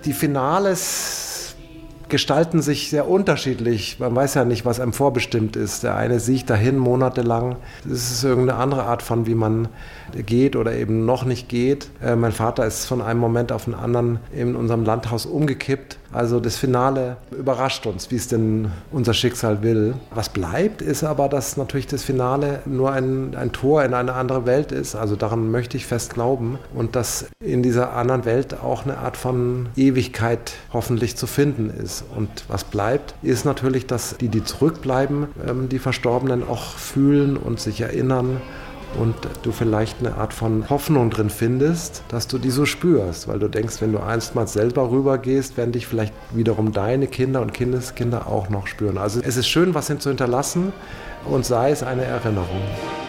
Die Finales gestalten sich sehr unterschiedlich. Man weiß ja nicht, was einem vorbestimmt ist. Der eine sieht dahin monatelang. Das ist irgendeine andere Art von, wie man geht oder eben noch nicht geht. Mein Vater ist von einem Moment auf den anderen in unserem Landhaus umgekippt. Also das Finale überrascht uns, wie es denn unser Schicksal will. Was bleibt, ist aber, dass natürlich das Finale nur ein Tor in eine andere Welt ist. Also daran möchte ich fest glauben. Und dass in dieser anderen Welt auch eine Art von Ewigkeit hoffentlich zu finden ist. Und was bleibt, ist natürlich, dass die zurückbleiben, die Verstorbenen auch fühlen und sich erinnern. Und du vielleicht eine Art von Hoffnung drin findest, dass du die so spürst. Weil du denkst, wenn du einstmals selber rübergehst, werden dich vielleicht wiederum deine Kinder und Kindeskinder auch noch spüren. Also es ist schön, was zu hinterlassen und sei es eine Erinnerung.